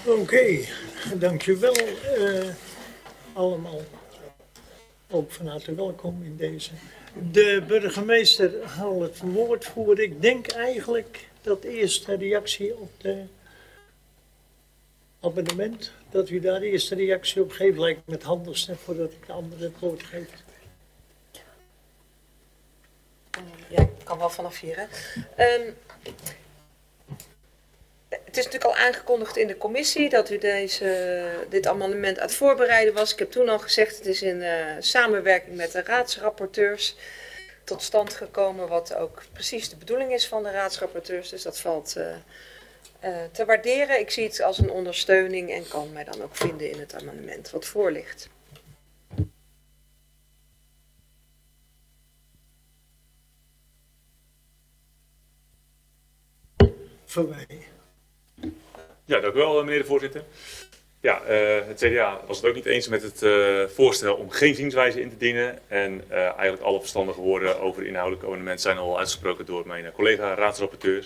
Oké, dank u wel allemaal. Ook van harte welkom in deze. De burgemeester haalt het woord voor. Ik denk eigenlijk dat eerst de reactie op de abonnement, dat u daar de eerste reactie op geeft, lijkt me het handigste voordat ik de andere het woord geef. Ja, ik kan wel vanaf hier. Hè. Het is natuurlijk al aangekondigd in de commissie dat u dit amendement aan het voorbereiden was. Ik heb toen al gezegd, het is in samenwerking met de raadsrapporteurs tot stand gekomen, wat ook precies de bedoeling is van de raadsrapporteurs. Dus dat valt te waarderen. Ik zie het als een ondersteuning en kan mij dan ook vinden in het amendement wat voor ligt. Verwij. Ja, dank u wel, meneer de voorzitter. Ja, het CDA was het ook niet eens met het voorstel om geen zienswijze in te dienen. En eigenlijk alle verstandige woorden over het inhoudelijke amendement zijn al uitgesproken door mijn collega raadsrapporteur.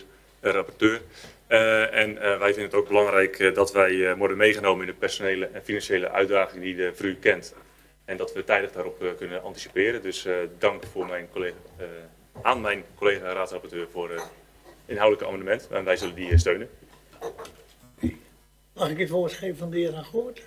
Wij vinden het ook belangrijk dat wij worden meegenomen in de personele en financiële uitdaging die de VRU kent. En dat we tijdig daarop kunnen anticiperen. Dus dank voor aan mijn collega raadsrapporteur voor het inhoudelijke amendement. En wij zullen die steunen. Mag ik het woord geven van de heer Ragoort?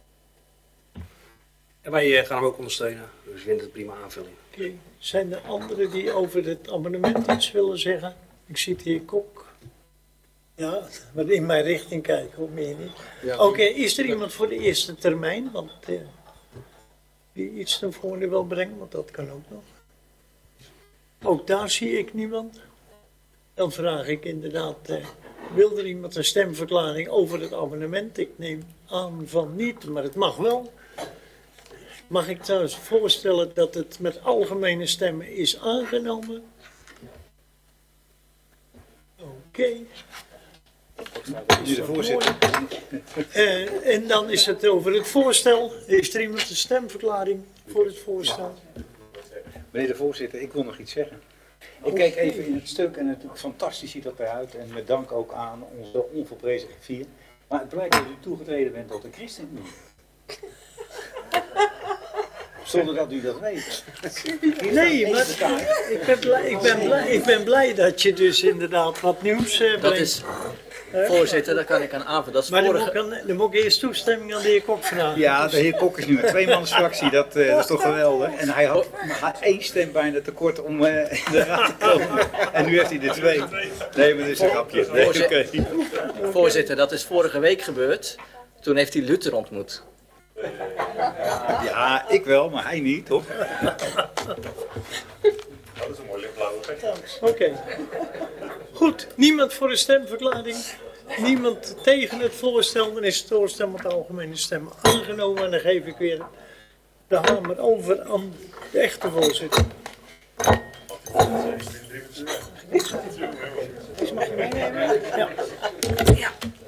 En wij gaan hem ook ondersteunen, dus we vinden het prima aanvulling. Oké. Zijn er anderen die over het amendement iets willen zeggen? Ik zie de heer Kok. Ja, maar in mijn richting kijken, of meer niet. Ja. Oké, is er iemand voor de eerste termijn? Want die iets naar voren wil brengen, want dat kan ook nog. Ook daar zie ik niemand. Dan vraag ik inderdaad, wil er iemand een stemverklaring over het amendement? Ik neem aan van niet, maar het mag wel. Mag ik trouwens voorstellen dat het met algemene stemmen is aangenomen? Oké. Meneer de voorzitter. En dan is het over het voorstel. Is er iemand een stemverklaring voor het voorstel? Meneer de voorzitter, ik wil nog iets zeggen. Ik kijk even in het stuk en het fantastisch ziet dat eruit. En met dank ook aan onze onverprezen griffier. Maar het blijkt dat u toegetreden bent tot de ChristenUnie. Zonder dat u dat weet. Nee, maar ik ben blij dat je dus inderdaad wat nieuws brengt. Dat is, voorzitter, daar kan ik aan aanvullen. Dat is Maar vorige... dan moet ik eerst toestemming aan de heer Kok vragen. Ja, de heer Kok is nu een tweemansfractie. Dat is toch geweldig. En hij had maar 1 stem bijna tekort om in de raad te komen. En nu heeft hij er 2. Nee, maar dat is een grapje. Nee, okay. Voorzitter, dat is vorige week gebeurd. Toen heeft hij Luther ontmoet. Ja, ik wel, maar hij niet, toch? Dat is een mooi lichtblauwe effect. Oké. Goed, niemand voor de stemverklaring. Niemand tegen het voorstel. Dan is het voorstel met de algemene stem aangenomen. En dan geef ik weer de hamer over aan de echte voorzitter. Mag je meenemen? Ja.